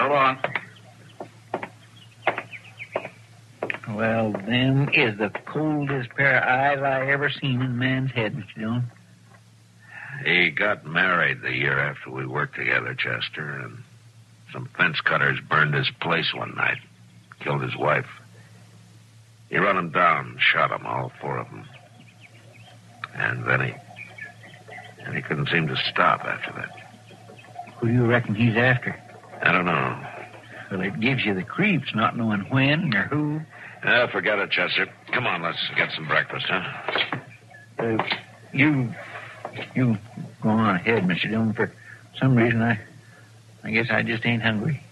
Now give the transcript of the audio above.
So long. Well, them is the coldest pair of eyes I ever seen in a man's head, Mr. Dillon. He got married the year after we worked together, Chester, and some fence cutters burned his place one night. Killed his wife. He run them down, shot them, all four of them. And then he couldn't seem to stop after that. Who do you reckon he's after? I don't know. Well, it gives you the creeps, not knowing when or who. Forget it, Chester. Come on, let's get some breakfast, huh? You go on ahead, Mr. Dillon. For some reason, I guess I just ain't hungry.